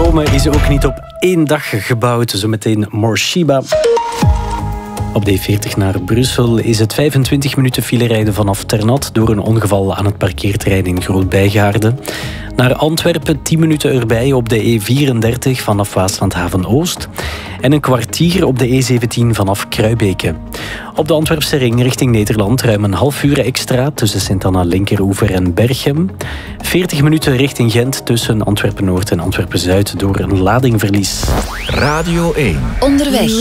Rome is ook niet op één dag gebouwd. Zometeen Morshiba. Op de E40 naar Brussel is het 25 minuten filerijden vanaf Ternat door een ongeval aan het parkeerterrein in Groot-Bijgaarden. Naar Antwerpen 10 minuten erbij op de E34 vanaf Waaslandhaven Oost. En een kwartier op de E17 vanaf Kruibeke. Op de Antwerpse ring richting Nederland ruim een half uur extra tussen Sint-Anna Linkeroever en Berchem. 40 minuten richting Gent tussen Antwerpen-Noord en Antwerpen-Zuid door een ladingverlies. Radio 1. Onderweg.